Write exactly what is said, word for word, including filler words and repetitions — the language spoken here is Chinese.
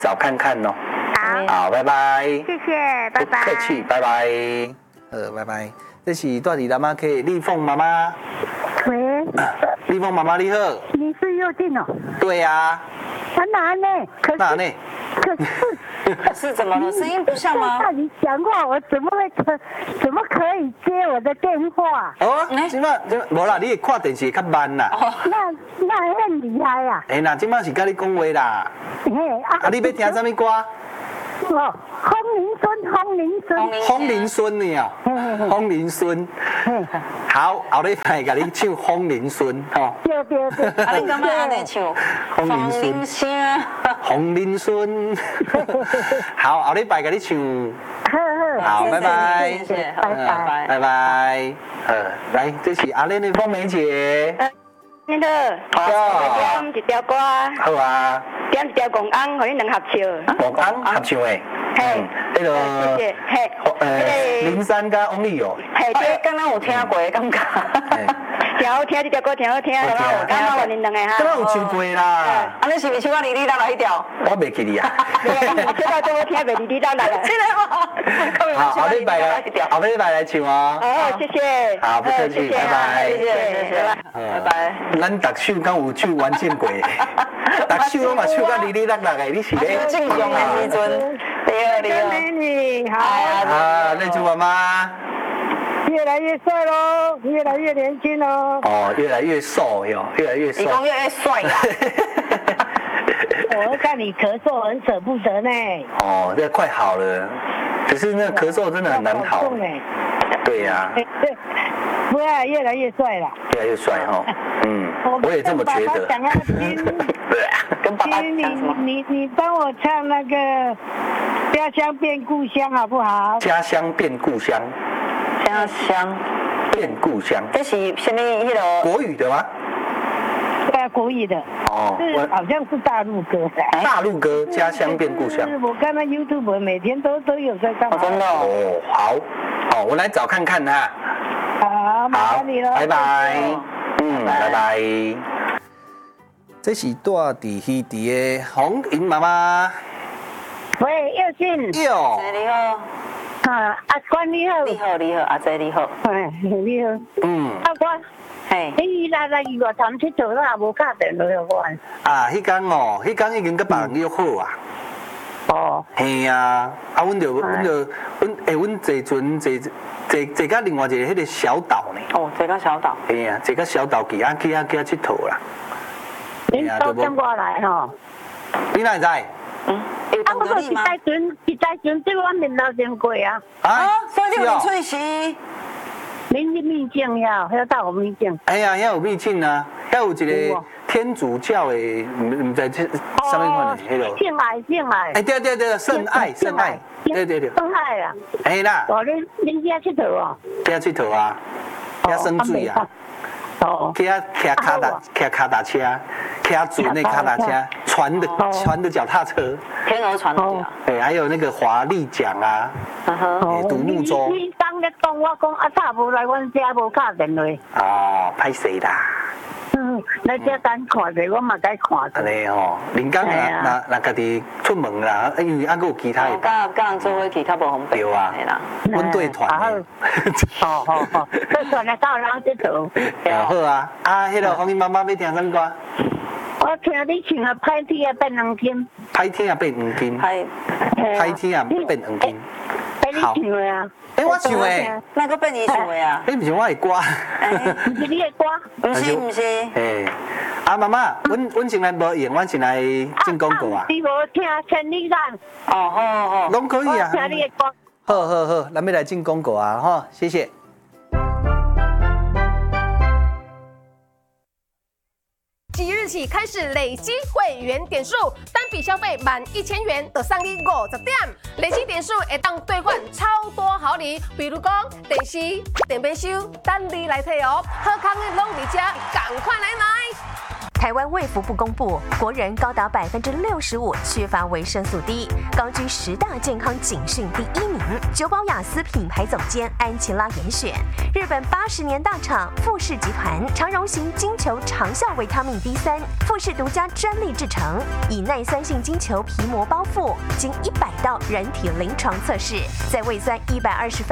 找看看哦。 好， 好，拜拜。 谢谢，拜拜。 不客气，拜拜。呃，拜拜。这是住伫南马溪丽凤妈妈。 喂， 丽凤妈妈你好。 你是佑定哦？ 对呀、啊。 很难呢，可是哪呢？ 可是可是怎么了？声音不像吗？ 那你讲话，我怎么会可怎么可以接我的电话？ 哦，即马即无啦，你看电视较慢啦。 哦， 那那很厉害啊！ 哎，那即马是甲你讲话啦。 嘿啊， 啊，你要听什么歌？ 哦，风铃孙，风铃孙， 风铃孙呢哦，风铃孙。好，后礼拜甲你唱《风铃孙》吼。 对对对。 啊，你干嘛安尼唱？ 风铃声， 风铃孙。好，后礼拜甲你唱。好，拜拜。 谢谢， 拜拜， 拜拜。呃，来，这是阿莲的凤梅姐。 你好，点一条歌， 好啊。 点一条公安，互你两合唱。 公安合唱诶。 嘿， 迄个， 嘿， 呃，林珊甲翁丽友。 嘿， 哎，刚刚有听过的感觉。 挺好听，这条歌挺好听，刚刚我刚刚我恁两个哈。 刚刚有唱过啦。 啊，你是不是唱到哩哩啦啦迄条？ 我袂记哩啊。 这条歌我听袂哩哩啦啦的。 真的吗？ 好，后礼拜来，后礼拜来唱哦。 好，谢谢。 好，不客气，拜拜。 谢谢谢谢，拜拜。 咱逐首敢有唱完整过？逐首拢嘛唱到哩哩啦啦的，你是咧？ 正宗的时阵，对对。 美女好。 啊，那祝妈妈。 越来越帅喽，越来越年轻喽。 哦，越来越瘦哟，越来越瘦。 你讲越来越帅啦。 我看你咳嗽很舍不得呢。 哦，这快好了，可是那咳嗽真的很难好。对呀。 对，不要越来越帅了。 越来越帅哈，嗯，我也这么觉得。 想要听， 跟爸爸听你讲什么？ 你你帮我唱那个《家乡变故乡》好不好？ 家乡变故乡。 家乡变故乡。 这是什么迄个？ 国语的吗？ 对啊，国语的。 哦， 是好像是大陆歌的。 大陆歌《家乡变故乡》。 我看到 YouTube 每天都都有在干嘛？ 真的哦，好，好，我来找看看哈。 好，麻烦你了。 拜拜。嗯，拜拜。这是住伫稀地的红英妈妈。 喂，佑信。 哟。 你好。 啊，阿官你好。 你好，你好，阿姐你好。 哎，你好。 嗯。 阿官。 嘿。 你来来伊个谈佚佗啦，无打电话给我。 啊，迄天哦，迄天已经跟别人约好啊。 哦。 嘿啊，啊，阮就阮就阮诶，阮坐船坐坐坐到另外一个迄个小岛呢。 哦，坐到小岛。 嘿啊，坐到小岛去啊，去啊去啊佚佗啦。 你都跟我来吼。 你哪会知？ 嗯。 啊，我是在船，是在船对我面头前过啊。 啊， 所以你有出息。 您的秘境呀，要到我秘境。 哎呀，遐有秘境啊，遐有一个天主教的，唔唔知这什么款的，迄个。 圣爱，圣爱。 哎，对对对，圣爱，圣爱，对对对。 圣爱啊。 哎啦。 哦，恁恁家佚佗哦。 遐佚佗啊，遐耍水啊。 哦。 去遐骑卡达，骑卡达车，骑船的卡达车，船的船的脚踏车。 天鹅船对啊。 对，还有那个华丽桨啊，独木舟。 你当咧讲，我讲阿爸无来阮家，无打电话。 哦，歹势啦。 嗯，来这等看者，我嘛该看。 安尼吼，林刚啊，那那家己出门啦，因为还佫有其他。 甲甲人做伙去较无方便。 对啊，阮队团。 好好好，这团来到人佚佗。 好啊，啊，迄个黄英妈妈要听什么歌？ 我听你唱啊，歹天啊变黄金。 歹天啊变黄金。 歹。 歹天啊变黄金。 哎，你唱的啊？ 哎，我唱的。 那个变你唱的啊？ 哎，不是我的歌。 不是你的歌？ 不是不是。 哎，啊妈妈，阮阮先来无用，阮先来进广告啊。 你无听千里眼？ 哦好好。 拢可以啊。 听你的歌。 好好好，咱要来进广告啊，哈，谢谢。 即日起开始累积会员点数，单笔消费满一千元就送你五十点，累积点数会当兑换超多好礼，比如讲电视、电冰箱，等你来摕哦。好康的拢伫遮，赶快来买！ 台湾卫福部公布，国人高达百分之六十五缺乏维生素 D， 高居十大健康警讯第一名。久保雅思品牌总监安琪拉严选，日本八十年大厂富士集团长荣型金球长效维他命 D 三，富士独家专利制成，以耐酸性金球皮膜包覆，经一百道人体临床测试，在胃酸一百二十分